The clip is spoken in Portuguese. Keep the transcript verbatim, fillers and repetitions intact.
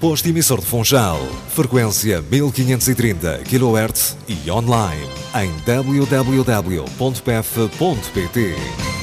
Posto emissor de Funchal, frequência mil quinhentos e trinta quilohertz e online em w w w ponto p f ponto p t.